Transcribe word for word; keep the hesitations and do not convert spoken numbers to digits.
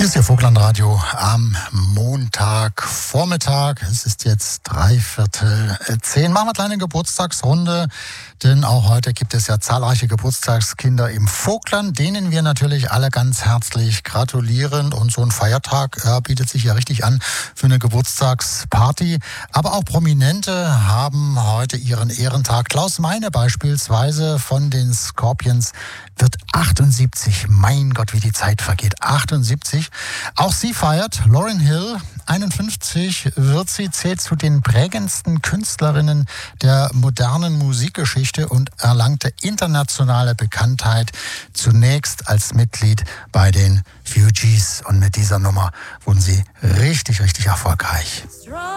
Hier ist Ihr Vogtlandradio am Montagvormittag. Es ist jetzt dreiviertel zehn. Machen wir eine kleine Geburtstagsrunde, denn auch heute gibt es ja zahlreiche Geburtstagskinder im Vogtland, denen wir natürlich alle ganz herzlich gratulieren. Und so ein Feiertag ja, bietet sich ja richtig an für eine Geburtstagsparty. Aber auch Prominente haben heute ihren Ehrentag. Klaus Meine beispielsweise von den Scorpions wird achtundsiebzig. Mein Gott, wie die Zeit vergeht. achtundsiebzig. Auch sie feiert. Lauryn Hill, einundfünfzig wird sie, zählt zu den prägendsten Künstlerinnen der modernen Musikgeschichte und erlangte internationale Bekanntheit zunächst als Mitglied bei den Fugees. Und mit dieser Nummer wurden sie richtig, richtig erfolgreich.